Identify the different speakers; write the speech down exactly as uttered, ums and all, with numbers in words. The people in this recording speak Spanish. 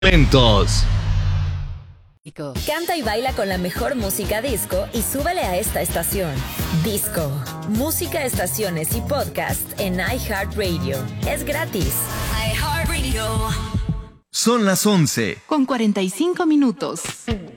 Speaker 1: Lentos.
Speaker 2: Canta y baila con la mejor música disco y súbele a esta estación. Disco, música, estaciones y podcast en iHeartRadio. Es gratis.
Speaker 3: iHeartRadio.
Speaker 1: Son las once.
Speaker 4: Con cuarenta y cinco minutos.